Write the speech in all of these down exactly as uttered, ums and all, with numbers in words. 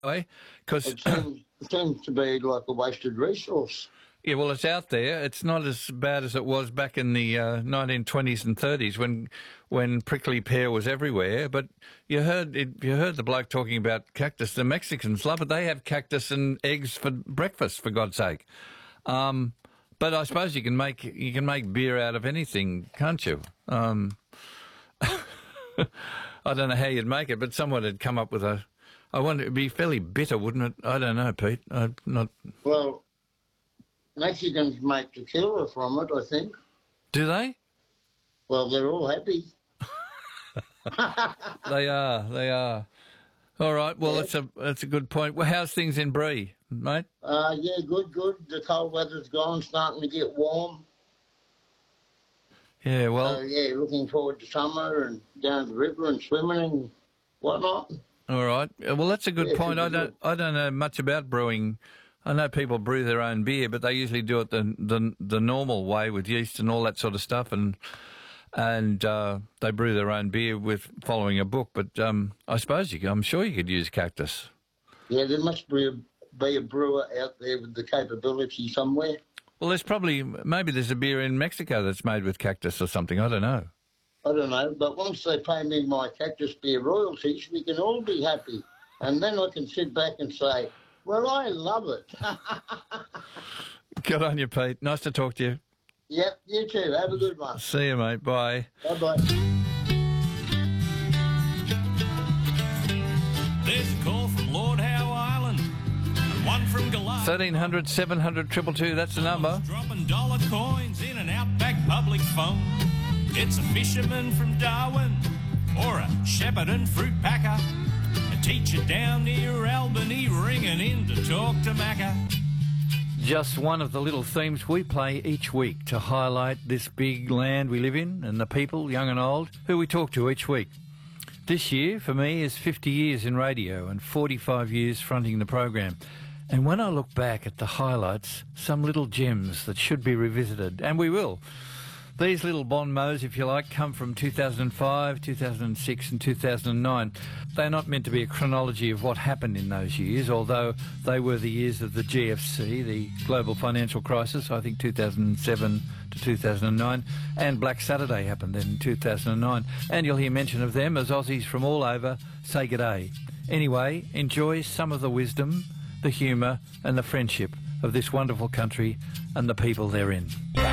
Because it seems, it seems to be like a wasted resource. Yeah, well, it's out there. It's not as bad as it was back in the uh, nineteen twenties and thirties when when prickly pear was everywhere. But you heard it, you heard the bloke talking about cactus. The Mexicans love it. They have cactus and eggs for breakfast, for God's sake. Um, but I suppose you can make you can make beer out of anything, can't you? Um, I don't know how you'd make it, but someone had come up with a. I wonder, it'd be fairly bitter, wouldn't it? I don't know, Pete. I'm not. Well. Mexicans make tequila from it, I think. Do they? Well, they're all happy. They are, they are. All right, well, yeah. that's a that's a good point. Well, how's things in Bree, mate? Uh, yeah, good, good. The cold weather's gone, starting to get warm. Yeah, well... So, yeah, looking forward to summer and down to the river and swimming and whatnot. All right. Well, that's a good yeah, point. I don't good. I don't know much about brewing. I know people brew their own beer, but they usually do it the the, the normal way with yeast and all that sort of stuff, and and uh, they brew their own beer with following a book. But um, I suppose you, can, I'm sure you could use cactus. Yeah, there must be a, be a brewer out there with the capability somewhere. Well, there's probably maybe there's a beer in Mexico that's made with cactus or something. I don't know. I don't know, but once they pay me my cactus beer royalties, we can all be happy, and then I can sit back and say, well, I love it. Good on you, Pete. Nice to talk to you. Yep, you too. Have a good one. See you, mate. Bye. Bye-bye. There's a call from Lord Howe Island and one from Goliath. thirteen hundred, seven hundred, two two two, that's the number. Dropping dollar coins in an outback public phone. It's a fisherman from Darwin or a Shepparton fruit packer. Teacher down near Albany ringing in to talk to Macca. Just one of the little themes we play each week to highlight this big land we live in and the people, young and old, who we talk to each week. This year, for me, is fifty years in radio and forty-five years fronting the program. And when I look back at the highlights, some little gems that should be revisited, and we will. These little bon mots, if you like, come from two thousand five, two thousand six and two thousand nine. They're not meant to be a chronology of what happened in those years, although they were the years of the G F C, the global financial crisis, I think two thousand seven to two thousand nine, and Black Saturday happened then in two thousand nine. And you'll hear mention of them as Aussies from all over say g'day. Anyway, enjoy some of the wisdom, the humour and the friendship of this wonderful country and the people therein.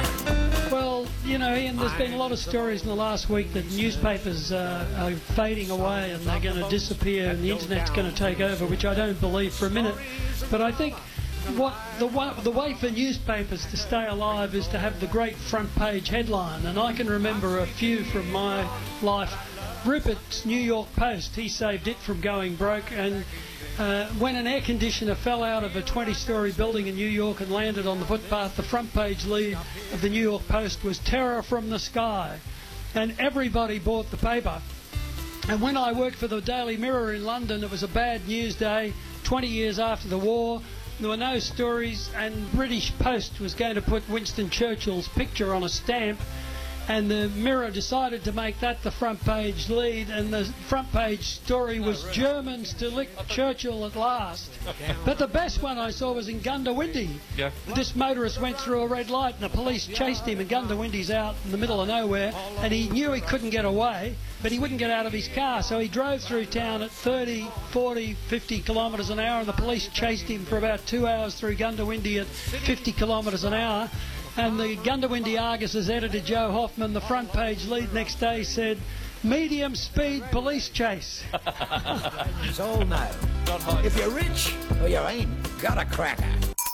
You know, Ian, there's been a lot of stories in the last week that newspapers uh, are fading away and they're going to disappear and the internet's going to take over, which I don't believe for a minute. But I think what the, wa the way for newspapers to stay alive is to have the great front page headline. And I can remember a few from my life. Rupert's New York Post, he saved it from going broke, and Uh, when an air conditioner fell out of a twenty-storey building in New York and landed on the footpath, the front page lead of the New York Post was "Terror from the Sky," and everybody bought the paper. And when I worked for the Daily Mirror in London, it was a bad news day, twenty years after the war. There were no stories, and British Post was going to put Winston Churchill's picture on a stamp, and the Mirror decided to make that the front page lead, and the front page story was "Germans to lick Churchill at last." But the best one I saw was in Gundawindi. Yeah. This motorist went through a red light and the police chased him, and Gundawindi's out in the middle of nowhere, and he knew he couldn't get away, but he wouldn't get out of his car, so he drove through town at thirty, forty, fifty kilometres an hour, and the police chased him for about two hours through Gundawindi at fifty kilometres an hour. And the Gundawindi Argus's editor, Joe Hoffman, the front page lead next day said, "Medium speed police chase." It's all now. If you're rich or you ain't got a cracker.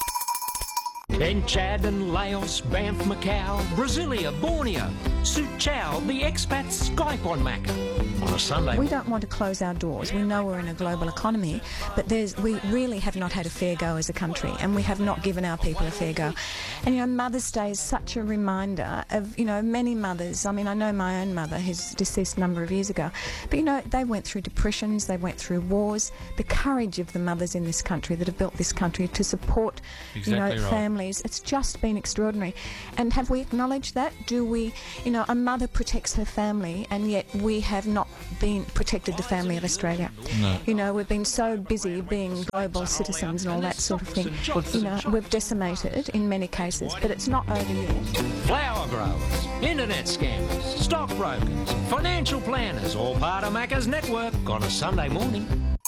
In Chad and Laos, Banff, Macau, Brasilia, Borneo, Suchow, the expats Skype on Mac. On a Sunday. We don't want to close our doors. We know we're in a global economy, but there's, we really have not had a fair go as a country, and we have not given our people a fair go. And, you know, Mother's Day is such a reminder of, you know, many mothers. I mean, I know my own mother, who's deceased a number of years ago, but, you know, they went through depressions, they went through wars. The courage of the mothers in this country that have built this country to support, exactly you know, right. families, it's just been extraordinary. And have we acknowledged that? Do we, you know, know, a mother protects her family, and yet we have not been protected the family of Australia. No. You know, we've been so busy being global citizens and all that sort of thing. You know, we've decimated in many cases, but it's not over yet. Flower growers, internet scammers, stockbrokers, financial planners, all part of Macca's network on a Sunday morning.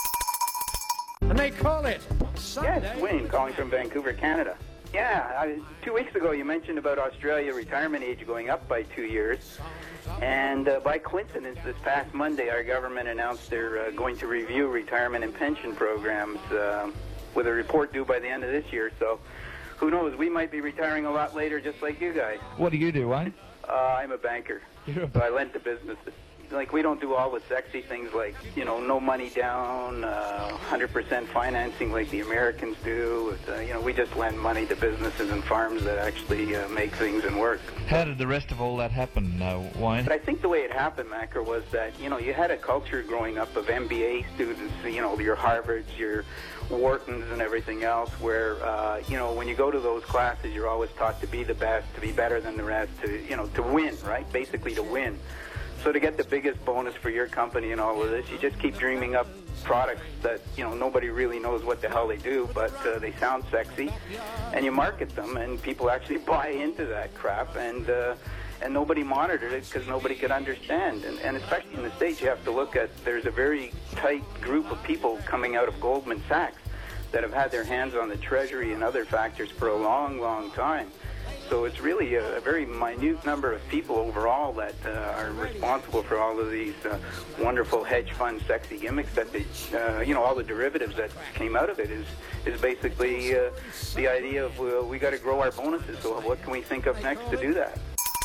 And they call it Sunday. Yes, Wayne calling from Vancouver, Canada. Yeah, I, two weeks ago you mentioned about Australia retirement age going up by two years. And uh, by coincidence, this past Monday, our government announced they're uh, going to review retirement and pension programs uh, with a report due by the end of this year. So who knows, we might be retiring a lot later just like you guys. What do you do, Wayne? Uh, I'm a banker. You're a So I lend to businesses. Like, we don't do all the sexy things like, you know, no money down, uh, one hundred percent financing like the Americans do. Uh, you know, we just lend money to businesses and farms that actually uh, make things and work. How did the rest of all that happen, uh, Wayne? But I think the way it happened, Macker, was that, you know, you had a culture growing up of M B A students, you know, your Harvards, your Whartons and everything else, where, uh, you know, when you go to those classes, you're always taught to be the best, to be better than the rest, to, you know, to win, right? Basically to win. So to get the biggest bonus for your company and all of this, you just keep dreaming up products that, you know, nobody really knows what the hell they do, but uh, they sound sexy, and you market them, and people actually buy into that crap, and uh, and nobody monitored it because nobody could understand. And, and especially in the States, you have to look at, there's a very tight group of people coming out of Goldman Sachs that have had their hands on the Treasury and other factors for a long, long time. So it's really a, a very minute number of people overall that uh, are responsible for all of these uh, wonderful hedge fund sexy gimmicks that they, uh, you know, all the derivatives that came out of it is is basically uh, the idea of uh, we got to grow our bonuses. So what can we think of next to do that?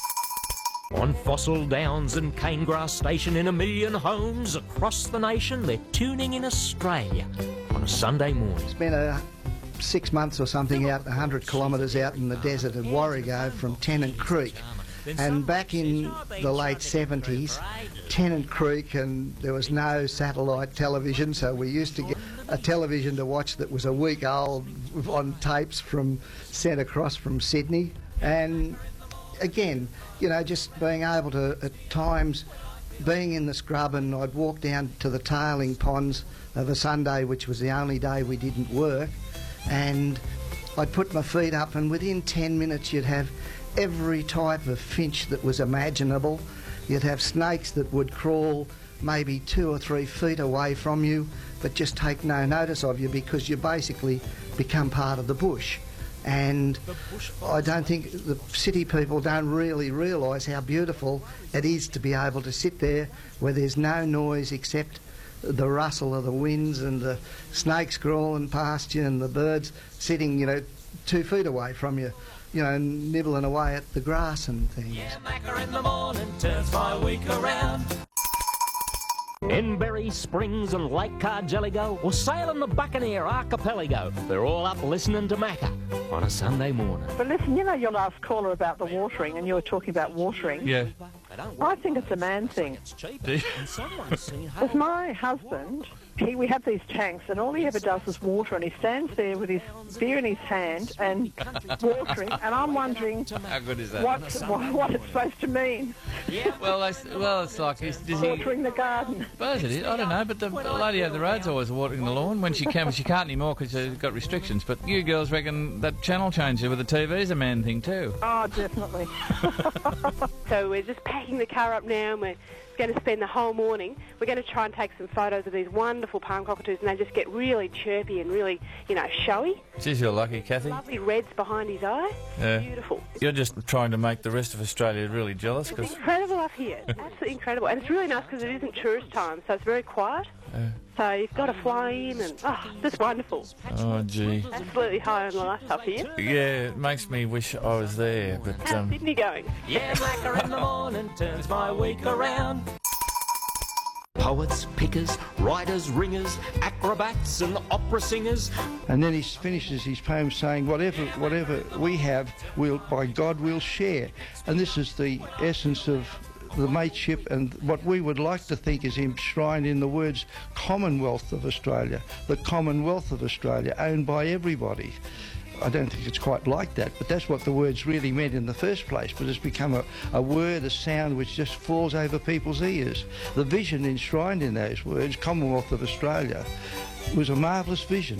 On Fossil Downs and Canegrass Station in a million homes across the nation, they're tuning in Australia on a Sunday morning. It's been a six months or something out, one hundred kilometres out in the desert of Warrego from Tennant Creek. And back in the late seventies, Tennant Creek, and there was no satellite television, so we used to get a television to watch that was a week old on tapes from sent across from Sydney. And again, you know, just being able to, at times, being in the scrub, and I'd walk down to the tailing ponds of a Sunday, which was the only day we didn't work, and I'd put my feet up, and within ten minutes you'd have every type of finch that was imaginable. You'd have snakes that would crawl maybe two or three feet away from you but just take no notice of you because you basically become part of the bush. And I don't think the city people don't really realise how beautiful it is to be able to sit there where there's no noise except the rustle of the winds and the snakes crawling past you and the birds sitting, you know, two feet away from you, you know, nibbling away at the grass and things. Yeah, Macca in the morning turns my week around. In Berry Springs and Lake Cargelligo, or sailing the Buccaneer Archipelago, they're all up listening to Macca on a Sunday morning. But listen, you know your last caller about the watering, and you were talking about watering. Yeah. I think it's a man thing. With my husband, he, we have these tanks, and all he ever does is water, and he stands there with his beer in his hand and watering, and I'm wondering how good is that? What, what, what it's supposed to mean. Yeah. Well, I, well, it's like is, does he, watering the garden. I suppose it is. I don't know, but the, the lady over the road's always watering the lawn when she can, but she can't anymore because she's got restrictions. But you girls reckon that channel changer with the T V's a man thing too? Oh, definitely. So we're just packing the car up now, and we're going to spend the whole morning. We're going to try and take some photos of these wonderful palm cockatoos, and they just get really chirpy and really, you know, showy. Geez, you're lucky, Kathy. Lovely reds behind his eye. Yeah. Beautiful. You're just trying to make the rest of Australia really jealous. It's Cause incredible up here. Absolutely incredible. And it's really nice because it isn't tourist time, so it's very quiet. Uh, so you've got to fly in, and oh, it's just wonderful. Oh, gee. Absolutely high on life up here. Yeah, it makes me wish I was there, but... How's um, Sydney going? Yeah, Macca in the morning turns my week around. Poets, pickers, writers, ringers, acrobats and opera singers. And then he finishes his poem saying, whatever whatever we have, we'll, by God, we'll share. And this is the essence of the mateship, and what we would like to think is enshrined in the words Commonwealth of Australia, the Commonwealth of Australia, owned by everybody. I don't think it's quite like that, but that's what the words really meant in the first place. But it's become a, a word, a sound which just falls over people's ears. The vision enshrined in those words, Commonwealth of Australia, was a marvellous vision.